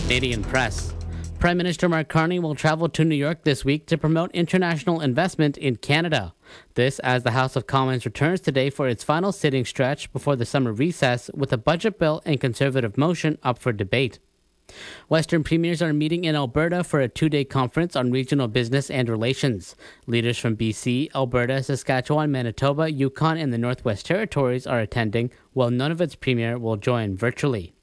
Canadian press. Prime Minister Mark Carney will travel to New York this week to promote international investment in Canada. This as the House of Commons returns today for its final sitting stretch before the summer recess, with a budget bill and conservative motion up for debate. Western premiers are meeting in Alberta for a two-day conference on regional business and relations. Leaders from BC, Alberta, Saskatchewan, Manitoba, Yukon, and the Northwest Territories are attending, while Nunavut's premier will join virtually.